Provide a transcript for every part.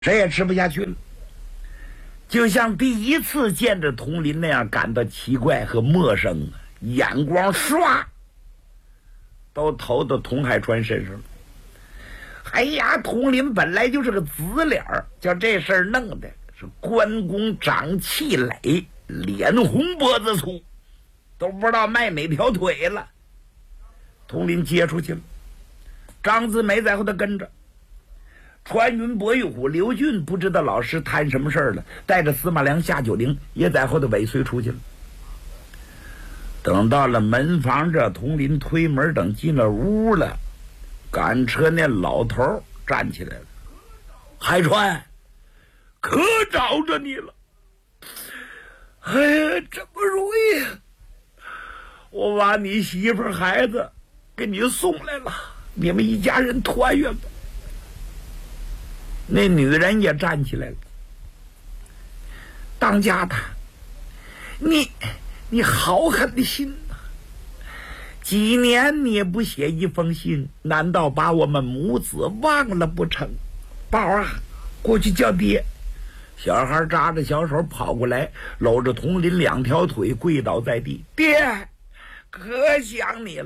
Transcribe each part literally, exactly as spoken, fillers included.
谁也吃不下去了，就像第一次见着佟林那样感到奇怪和陌生，眼光唰都投到佟海川身上了。哎呀，佟林本来就是个紫脸儿，叫这事儿弄的是关公长气垒，脸红脖子粗，都不知道迈哪条腿了。佟林接出去了，张子梅在后头跟着。穿云博玉虎刘俊不知道老师谈什么事儿了，带着司马良夏九龄也在后头尾随出去了。等到了门房这，佟林推门等进了屋了，赶车那老头站起来了：“海川，可找着你了！哎呀，真不容易，我把你媳妇孩子给你送来了，你们一家人团圆吧。”那女人也站起来了：“当家的，你你好狠的心呐！几年你也不写一封信，难道把我们母子忘了不成？宝啊，过去叫爹！”小孩扎着小手跑过来，搂着佟林两条腿跪倒在地：“爹，可想你了。”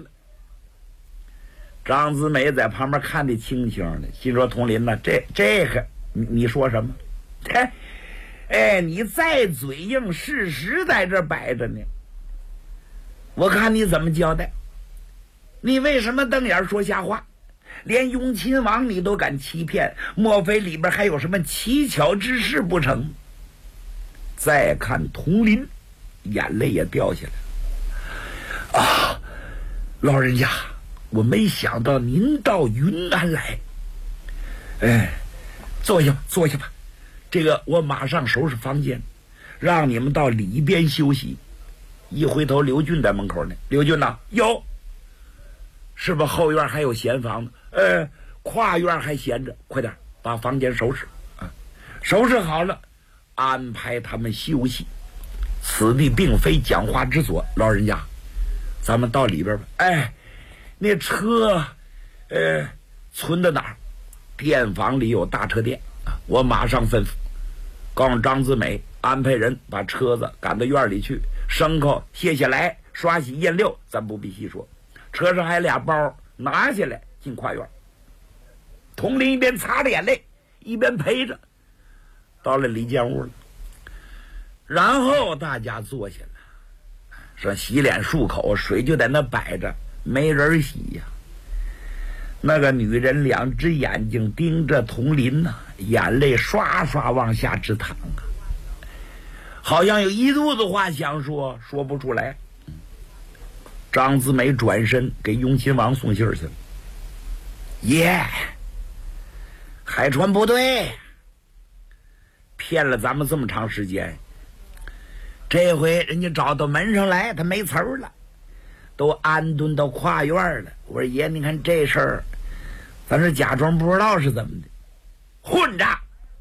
张子梅在旁边看得清清的，心说：“佟林呢？这这个你你说什么？哎哎，你再嘴硬，事实在这摆着呢。我看你怎么交代？你为什么瞪眼说瞎话？连雍亲王你都敢欺骗，莫非里边还有什么蹊跷之事不成？”再看佟林，眼泪也掉下来了。啊，老人家，我没想到您到云南来。哎，坐下吧，坐下吧。这个我马上收拾房间，让你们到里边休息。一回头，刘俊在门口呢。刘俊呐，有，是不是后院还有闲房呢？呃，跨院还闲着，快点把房间收拾啊！收拾好了，安排他们休息。此地并非讲话之所，老人家，咱们到里边吧。哎。那车呃存到哪儿？店房里有大车店啊，我马上吩咐告诉张子美安排人把车子赶到院里去，牲口卸下来刷洗验溜，咱不必细说。车上还俩包，拿下来进跨院。佟林一边擦着眼泪一边陪着，到了里间屋了。然后大家坐下了，说洗脸漱口，水就在那摆着，没人洗呀、啊。那个女人两只眼睛盯着佟林呐、啊，眼泪刷刷往下直淌啊，好像有一肚子话想说，说不出来。张子梅转身给雍亲王送信去了。耶，海川不对，骗了咱们这么长时间，这回人家找到门上来，他没词儿了。都安顿到跨院了。我说爷，你看这事儿，咱是假装不知道是怎么的。混账！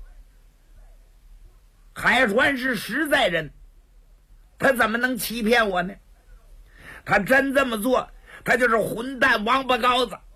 海川是实在人，他怎么能欺骗我呢？他真这么做，他就是混蛋王八羔子。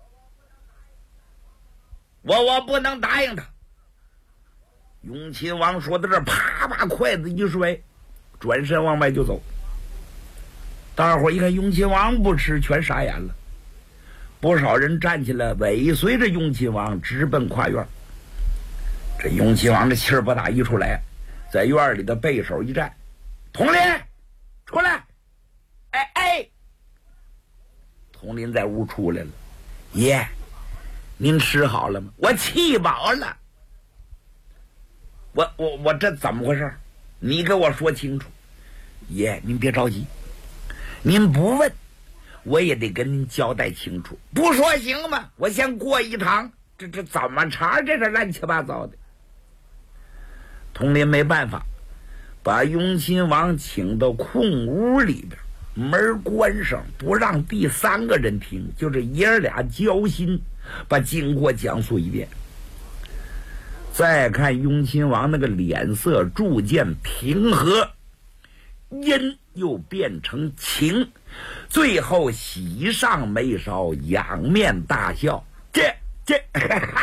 我我不能答应他。雍亲王说到这，啪把筷子一摔，转身往外就走。大伙儿一看雍亲王不吃，全傻眼了。不少人站起来尾随着雍亲王直奔跨院。这雍亲王这气儿不打一出来，在院里的背手一站：“佟林，出来！”哎哎，佟林在屋出来了。爷，您吃好了吗？我气饱了。我我我这怎么回事？你给我说清楚。爷，您别着急。您不问，我也得跟您交代清楚。不说行吗？我先过一堂。这这怎么茬？这是乱七八糟的。佟林没办法，把雍亲王请到空屋里边，门关上，不让第三个人听，就这爷儿俩交心，把经过讲述一遍。再看雍亲王那个脸色逐渐平和，阴又变成晴，最后喜上眉梢，仰面大笑。这这